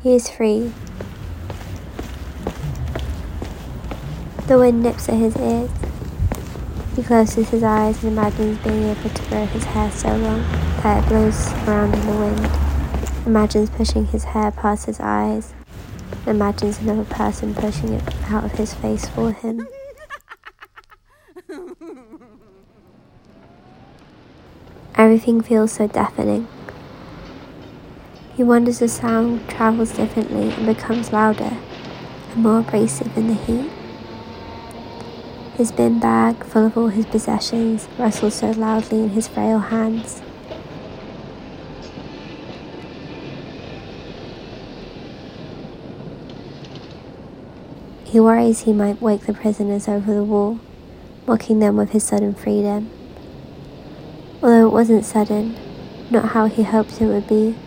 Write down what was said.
He is free. The wind nips at his ears. He closes his eyes and imagines being able to grow his hair so long that it blows around in the wind. Imagines pushing his hair past his eyes. Imagines another person pushing it out of his face for him. Everything feels so deafening. He wonders the sound travels differently and becomes louder and more abrasive in the heat. His bin bag, full of all his possessions, rustles so loudly in his frail hands. He worries he might wake the prisoners over the wall, mocking them with his sudden freedom. Although it wasn't sudden, not how he hoped it would be.